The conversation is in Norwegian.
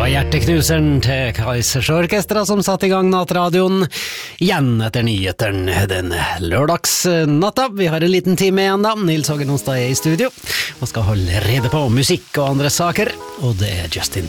hjerteknuseren til Kaizers Orkestra som satt i gang nattradioen igjen etter nyheteren den lørdagsnatta. Vi har en liten time igjen da. Nils Hågen Onsdag er i studio og skal holde rede på musikk og andre saker, og det er Justin